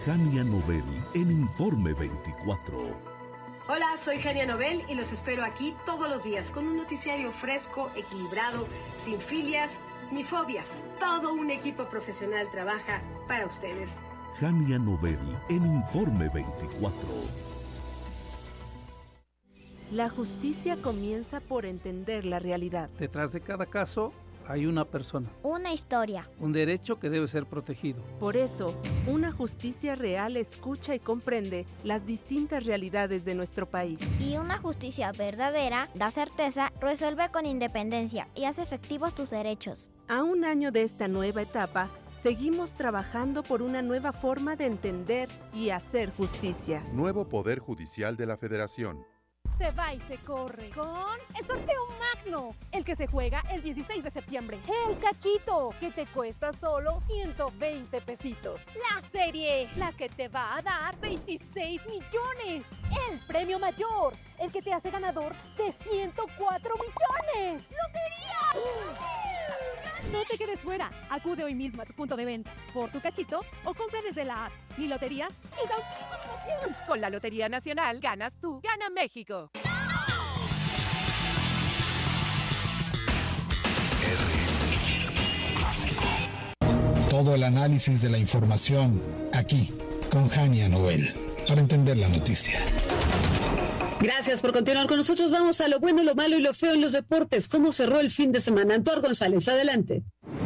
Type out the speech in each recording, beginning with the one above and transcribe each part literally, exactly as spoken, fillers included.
Jania Nobel en Informe veinticuatro. Hola, soy Jania Nobel y los espero aquí todos los días con un noticiario fresco, equilibrado, sin filias ni fobias. Todo un equipo profesional trabaja para ustedes. Jania Nobel en Informe veinticuatro. La justicia comienza por entender la realidad. Detrás de cada caso hay una persona. Una historia. Un derecho que debe ser protegido. Por eso, una justicia real escucha y comprende las distintas realidades de nuestro país. Y una justicia verdadera da certeza, resuelve con independencia y hace efectivos tus derechos. A un año de esta nueva etapa, seguimos trabajando por una nueva forma de entender y hacer justicia. Nuevo Poder Judicial de la Federación. Se va y se corre con el sorteo magno, el que se juega el dieciséis de septiembre. El cachito, que te cuesta solo ciento veinte pesitos. La serie, la que te va a dar veintiséis millones. El premio mayor, el que te hace ganador de ciento cuatro millones. ¡Lotería! No te quedes fuera. Acude hoy mismo a tu punto de venta por tu cachito o compra desde la app Mi Lotería y da un kit de promoción. Con la Lotería Nacional ganas tú, gana México. Todo el análisis de la información aquí con Jania Nobel para entender la noticia. Gracias por continuar con nosotros. Vamos a lo bueno, lo malo y lo feo en los deportes. ¿Cómo cerró el fin de semana? Antoine González, adelante.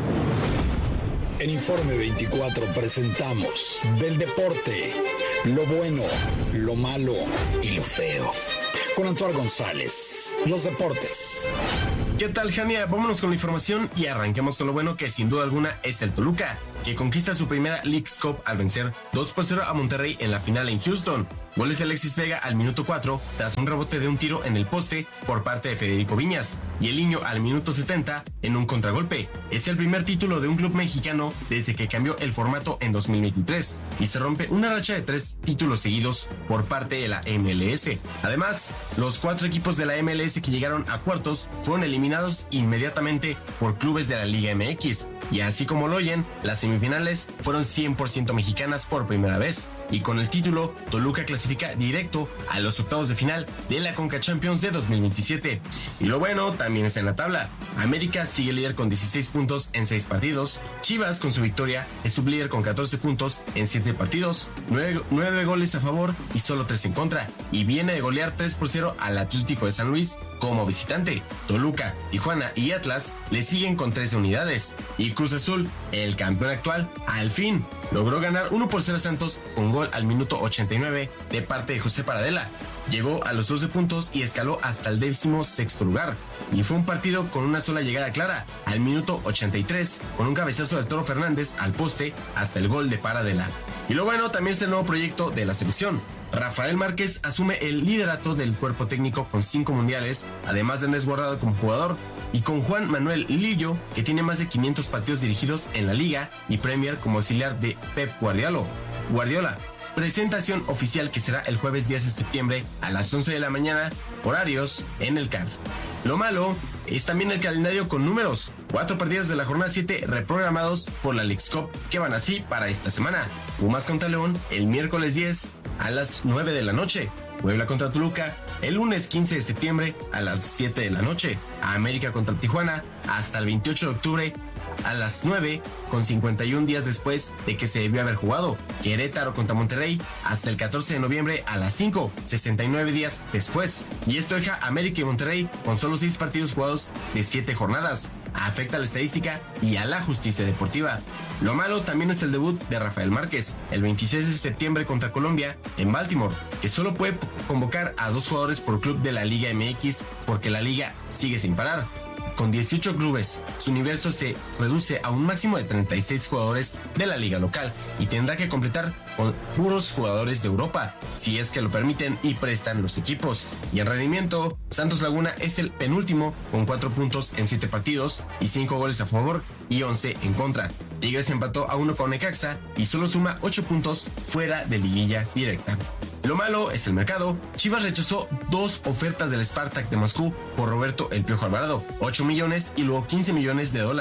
En Informe veinticuatro presentamos del deporte, lo bueno, lo malo y lo feo. Con Antoine González, los deportes. ¿Qué tal, Jania? Vámonos con la información y arranquemos con lo bueno, que sin duda alguna es el Toluca, que conquista su primera Leagues Cup al vencer dos por cero a Monterrey en la final en Houston. Goles de Alexis Vega al minuto cuatro tras un rebote de un tiro en el poste por parte de Federico Viñas, y el Niño al minuto setenta en un contragolpe. Es el primer título de un club mexicano desde que cambió el formato en dos mil veintitrés y se rompe una racha de tres títulos seguidos por parte de la M L S. Además, los cuatro equipos de la M L S que llegaron a cuartos fueron eliminados inmediatamente por clubes de la Liga M X, y así como lo oyen, las semifinales fueron cien por ciento mexicanas por primera vez, y con el título, Toluca clasifica directo a los octavos de final de la Conca Champions de dos mil veintisiete. Y lo bueno también está en la tabla. América sigue líder con dieciséis puntos en seis partidos. Chivas, con su victoria, es sublíder con catorce puntos en siete partidos, nueve goles a favor y solo tres en contra, y viene de golear tres por cero al Atlético de San Luis como visitante. Toluca, Tijuana y Atlas le siguen con trece unidades, y Cruz Azul, el campeón actual, al fin logró ganar uno por cero a Santos con gol al minuto ochenta y nueve de parte de José Paradela. Llegó a los doce puntos y escaló hasta el décimo sexto lugar, y fue un partido con una sola llegada clara, al minuto ochenta y tres, con un cabezazo del Toro Fernández al poste hasta el gol de Paradela. Y lo bueno también es el nuevo proyecto de la selección. Rafael Márquez asume el liderato del cuerpo técnico con cinco mundiales, además de Andrés Guardado como jugador, y con Juan Manuel Lillo, que tiene más de quinientos partidos dirigidos en la Liga y Premier como auxiliar de Pep Guardiola. Guardiola. Presentación oficial que será el jueves diez de septiembre a las once de la mañana, horarios en el C A R. Lo malo es también el calendario con números. Cuatro partidos de la jornada siete reprogramados por la Leagues Cup, que van así para esta semana. Pumas contra León el miércoles diez a las nueve de la noche. Puebla contra Toluca el lunes quince de septiembre a las siete de la noche. América contra Tijuana hasta el veintiocho de octubre a las nueve, con cincuenta y un días después de que se debió haber jugado. Querétaro contra Monterrey hasta el catorce de noviembre a las cinco, sesenta y nueve días después. Y esto deja a América y Monterrey con solo seis partidos jugados de siete jornadas. Afecta a la estadística y a la justicia deportiva. Lo malo también es el debut de Rafael Márquez el veintiséis de septiembre contra Colombia en Baltimore, que solo puede convocar a dos jugadores por club de la Liga M X porque la liga sigue sin parar. Con dieciocho clubes, su universo se reduce a un máximo de treinta y seis jugadores de la liga local y tendrá que completar con puros jugadores de Europa, si es que lo permiten y prestan los equipos. Y en rendimiento, Santos Laguna es el penúltimo con cuatro puntos en siete partidos y cinco goles a favor y once en contra. Tigres empató a uno con Necaxa y solo suma ocho puntos fuera de liguilla directa. Lo malo es el mercado. Chivas rechazó dos ofertas del Spartak de Moscú por Roberto El Piojo Alvarado, ocho millones y luego quince millones de dólares.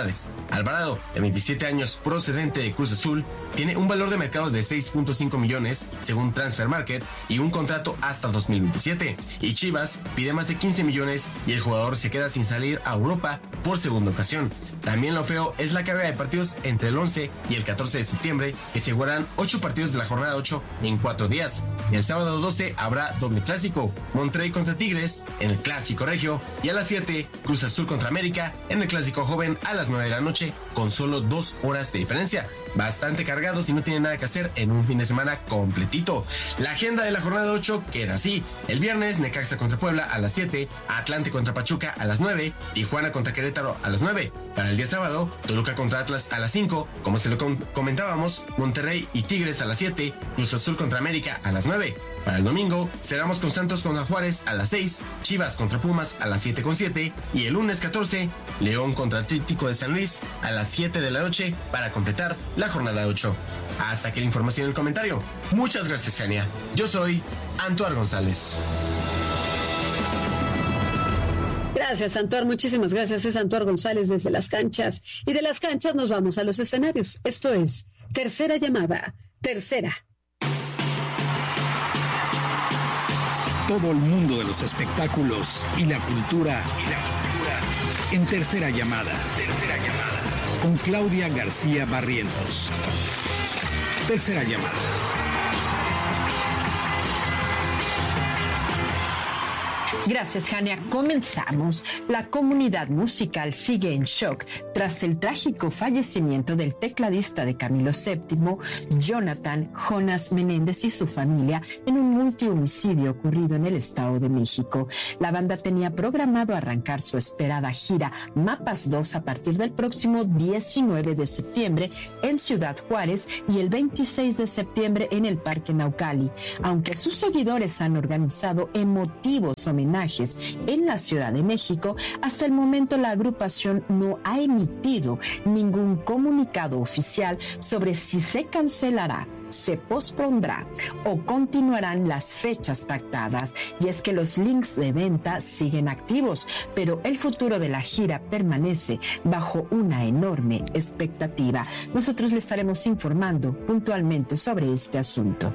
Alvarado, de veintisiete años, procedente de Cruz Azul, tiene un valor de mercado de seis punto cinco millones, según Transfer Market, y un contrato hasta dos mil veintisiete. Y Chivas pide más de quince millones y el jugador se queda sin salir a Europa por segunda ocasión. También lo feo es la carga de partidos entre el once y el catorce de septiembre, que se jugarán ocho partidos de la jornada ocho en cuatro días. El sábado doce habrá doble clásico, Monterrey contra Tigres en el Clásico Regio, y a las siete, Cruz Azul contra América en el Clásico Joven a las nueve de la noche, con solo dos horas de diferencia. Bastante cargados y no tienen nada que hacer en un fin de semana completito. La agenda de la jornada ocho queda así: el viernes, Necaxa contra Puebla a las siete, Atlante contra Pachuca a las nueve, Tijuana contra Querétaro a las nueve. Para el día sábado, Toluca contra Atlas a las cinco, como se lo com- comentábamos, Monterrey y Tigres a las siete, Cruz Azul contra América a las nueve. Para el domingo, cerramos con Santos contra Juárez a las seis, Chivas contra Pumas a las siete con siete, y el lunes catorce, León contra Atlético de San Luis a las siete de la noche para completar la jornada ocho. Hasta aquí la información en el comentario. Muchas gracias, Jania. Yo soy Antuar González. Gracias, Antuar. Muchísimas gracias. Es Antuar González desde las canchas. Y de las canchas nos vamos a los escenarios. Esto es Tercera Llamada. Tercera. Todo el mundo de los espectáculos y la cultura, y la cultura en Tercera Llamada. Tercera Llamada. Con Claudia García Barrientos. Tercera Llamada. Gracias, Jania. Comenzamos. La comunidad musical sigue en shock tras el trágico fallecimiento del tecladista de Camilo séptimo, Jonathan Jonas Menéndez, y su familia en un multihomicidio ocurrido en el Estado de México. La banda tenía programado arrancar su esperada gira Mapas dos a partir del próximo diecinueve de septiembre en Ciudad Juárez y el veintiséis de septiembre en el Parque Naucali, aunque sus seguidores han organizado emotivos homenajes en la Ciudad de México. Hasta el momento la agrupación no ha emitido ningún comunicado oficial sobre si se cancelará, se pospondrá o continuarán las fechas pactadas. Y es que los links de venta siguen activos, pero el futuro de la gira permanece bajo una enorme expectativa. Nosotros le estaremos informando puntualmente sobre este asunto.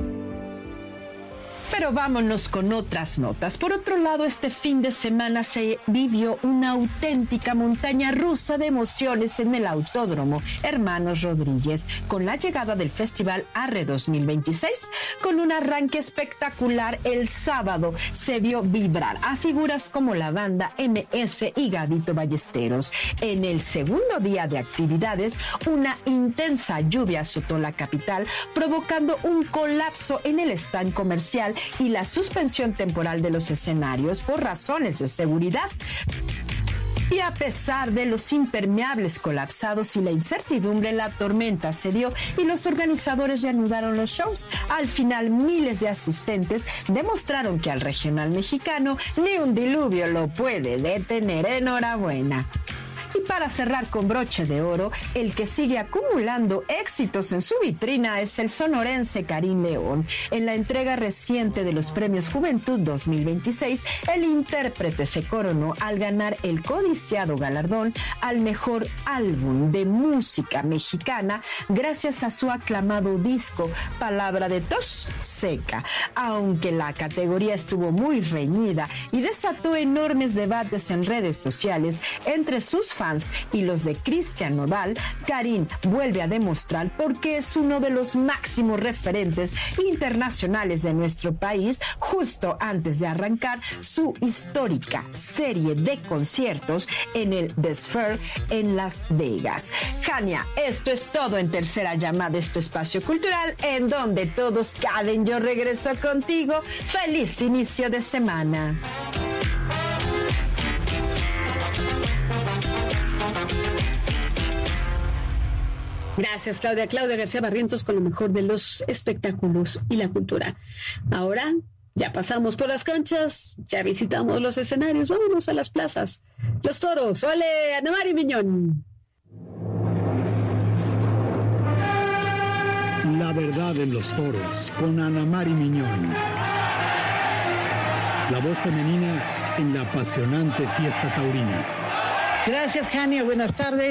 Pero vámonos con otras notas. Por otro lado, este fin de semana se vivió una auténtica montaña rusa de emociones en el Autódromo Hermanos Rodríguez, con la llegada del Festival Arre dos mil veintiséis. Con un arranque espectacular, el sábado se vio vibrar a figuras como la banda M S y Gabito Ballesteros. En el segundo día de actividades, una intensa lluvia azotó la capital, provocando un colapso en el stand comercial y la suspensión temporal de los escenarios por razones de seguridad. Y a pesar de los impermeables colapsados y la incertidumbre, la tormenta se dio y los organizadores reanudaron los shows. Al final, miles de asistentes demostraron que al regional mexicano ni un diluvio lo puede detener. Enhorabuena. Y para cerrar con broche de oro, el que sigue acumulando éxitos en su vitrina es el sonorense Karim León. En la entrega reciente de los Premios Juventud dos mil veintiséis, el intérprete se coronó al ganar el codiciado galardón al mejor álbum de música mexicana gracias a su aclamado disco Palabra de Tos Seca. Aunque la categoría estuvo muy reñida y desató enormes debates en redes sociales entre sus fans y los de Cristian Nodal, Karim vuelve a demostrar por qué es uno de los máximos referentes internacionales de nuestro país, justo antes de arrancar su histórica serie de conciertos en el The Sphere en Las Vegas. Jania, esto es todo en Tercera Llamada, este espacio cultural en donde todos caben. Yo regreso contigo. Feliz inicio de semana. Gracias, Claudia. Claudia García Barrientos con lo mejor de los espectáculos y la cultura. Ahora ya pasamos por las canchas, ya visitamos los escenarios, vámonos a las plazas. Los toros. ¡Ole, Ana Mari Miñón! La verdad en los toros, con Ana Mari Miñón. La voz femenina en la apasionante fiesta taurina. Gracias, Jania. Buenas tardes.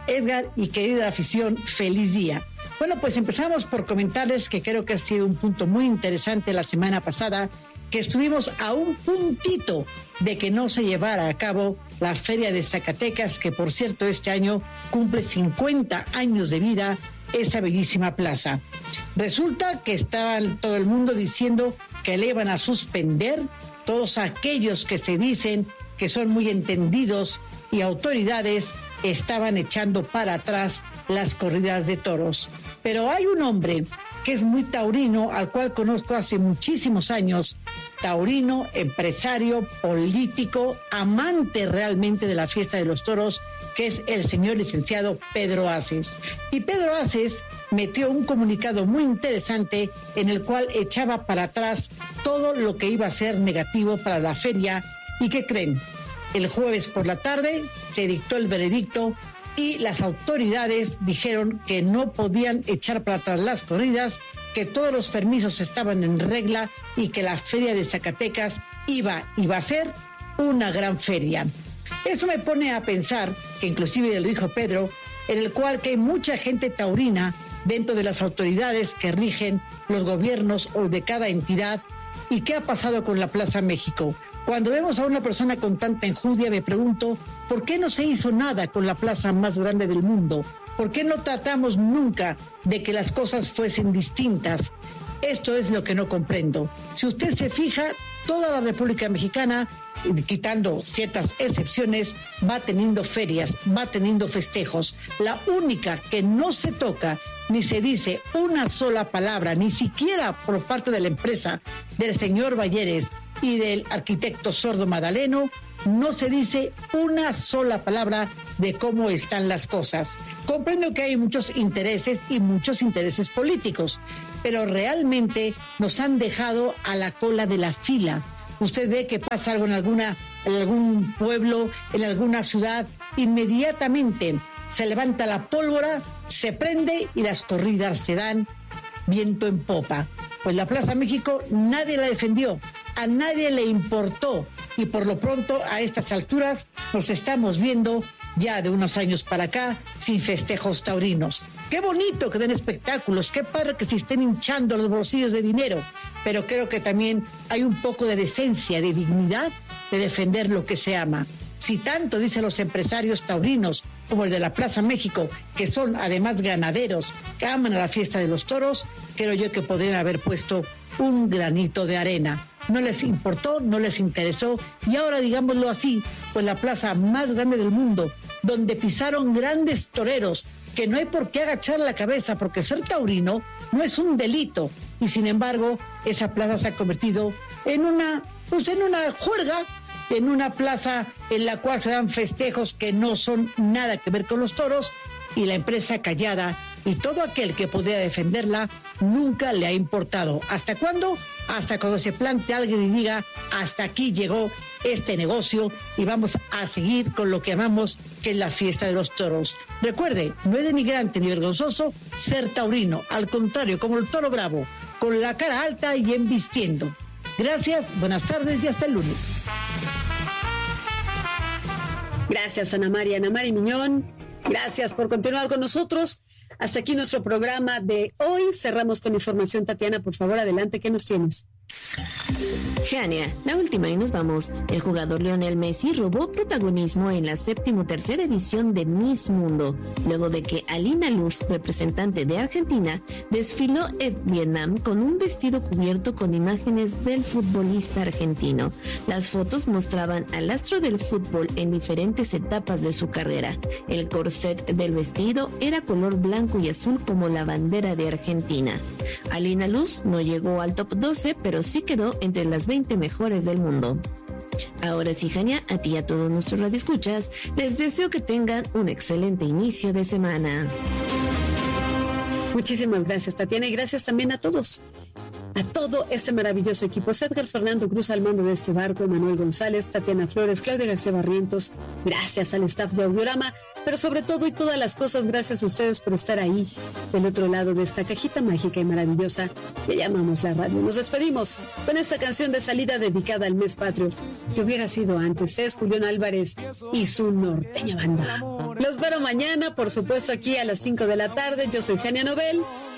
Edgar y querida afición, feliz día. Bueno, pues empezamos por comentarles que creo que ha sido un punto muy interesante la semana pasada, que estuvimos a un puntito de que no se llevara a cabo la Feria de Zacatecas, que por cierto este año cumple cincuenta años de vida esa bellísima plaza. Resulta que estaban todo el mundo diciendo que le iban a suspender todos aquellos que se dicen que son muy entendidos y autoridades estaban echando para atrás las corridas de toros. Pero hay un hombre que es muy taurino, al cual conozco hace muchísimos años, taurino, empresario, político, amante realmente de la fiesta de los toros, que es el señor licenciado Pedro Aces. Y Pedro Aces metió un comunicado muy interesante en el cual echaba para atrás todo lo que iba a ser negativo para la feria. ¿Y qué creen? El jueves por la tarde se dictó el veredicto y las autoridades dijeron que no podían echar para atrás las corridas, que todos los permisos estaban en regla y que la feria de Zacatecas iba, iba a ser una gran feria. Eso me pone a pensar, que inclusive lo dijo Pedro, en el cual que hay mucha gente taurina dentro de las autoridades que rigen los gobiernos o de cada entidad. ¿Y qué ha pasado con la Plaza México? Cuando vemos a una persona con tanta enjundia, me pregunto, ¿por qué no se hizo nada con la plaza más grande del mundo? ¿Por qué no tratamos nunca de que las cosas fuesen distintas? Esto es lo que no comprendo. Si usted se fija, toda la República Mexicana, quitando ciertas excepciones, va teniendo ferias, va teniendo festejos. La única que no se toca ni se dice una sola palabra, ni siquiera por parte de la empresa del señor Balleres y del arquitecto Sordo Madaleno, no se dice una sola palabra de cómo están las cosas. Comprendo que hay muchos intereses y muchos intereses políticos, pero realmente nos han dejado a la cola de la fila. Usted ve que pasa algo en alguna, en algún pueblo, en alguna ciudad, inmediatamente se levanta la pólvora, se prende y las corridas se dan viento en popa. Pues la Plaza México nadie la defendió, a nadie le importó y por lo pronto a estas alturas nos estamos viendo ya de unos años para acá sin festejos taurinos. Qué bonito que den espectáculos, qué padre que se estén hinchando los bolsillos de dinero, pero creo que también hay un poco de decencia, de dignidad de defender lo que se ama. Si tanto dicen los empresarios taurinos como el de la Plaza México, que son además ganaderos, que aman a la fiesta de los toros, creo yo que podrían haber puesto un granito de arena. No les importó, no les interesó, y ahora digámoslo así, pues la plaza más grande del mundo, donde pisaron grandes toreros, que no hay por qué agachar la cabeza, porque ser taurino no es un delito, y sin embargo, esa plaza se ha convertido en una, pues en una juerga, en una plaza en la cual se dan festejos que no son nada que ver con los toros, y la empresa callada, y todo aquel que podía defenderla nunca le ha importado. ¿Hasta cuándo? Hasta cuando se plante alguien y diga, hasta aquí llegó este negocio y vamos a seguir con lo que amamos, que es la fiesta de los toros. Recuerde, no es denigrante ni vergonzoso ser taurino, al contrario, como el toro bravo, con la cara alta y embistiendo. Gracias, buenas tardes y hasta el lunes. Gracias, Ana María, Ana María Miñón. Gracias por continuar con nosotros. Hasta aquí nuestro programa de hoy. Cerramos con información. Tatiana, por favor, adelante. ¿Qué nos tienes? Jania, la última y nos vamos. El jugador Lionel Messi robó protagonismo en la séptimo tercera edición de Miss Mundo, luego de que Alina Luz, representante de Argentina, desfiló en Vietnam con un vestido cubierto con imágenes del futbolista argentino. Las fotos mostraban al astro del fútbol en diferentes etapas de su carrera. El corset del vestido era color blanco y azul como la bandera de Argentina. Alina Luz no llegó al top doce, pero sí quedó entre las veinte mejores del mundo. Ahora sí, Jania, a ti y a todos nuestros radioescuchas, les deseo que tengan un excelente inicio de semana. Muchísimas gracias, Tatiana, y gracias también a todos, a todo este maravilloso equipo. Edgar Fernando Cruz al mando de este barco, Manuel González, Tatiana Flores, Claudia García Barrientos. Gracias al staff de Audiorama. pero sobre todo y todas las cosas, gracias a ustedes por estar ahí, del otro lado de esta cajita mágica y maravillosa que llamamos la radio. Nos despedimos con esta canción de salida dedicada al mes patrio, que hubiera sido antes. Es Julián Álvarez y su norteña banda. Los espero mañana, por supuesto, aquí a las cinco de la tarde. Yo soy Genia Nobel.